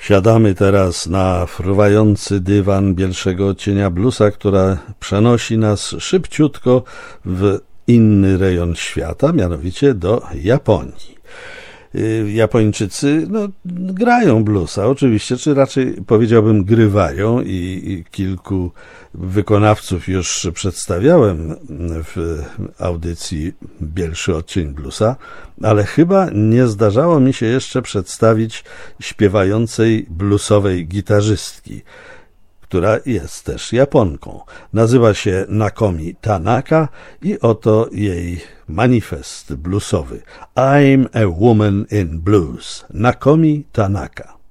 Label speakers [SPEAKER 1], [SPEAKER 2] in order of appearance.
[SPEAKER 1] Siadamy teraz na fruwający dywan bielszego odcienia bluesa, która przenosi nas szybciutko w inny rejon świata, mianowicie do Japonii. Japończycy grają bluesa oczywiście, czy raczej powiedziałbym grywają i kilku wykonawców już przedstawiałem w audycji Bielszy Odcień Bluesa, ale chyba nie zdarzało mi się jeszcze przedstawić śpiewającej bluesowej gitarzystki, która jest też Japonką. Nazywa się Nakomi Tanaka i oto jej manifest bluesowy. I'm a Woman in Blues. Nakomi Tanaka.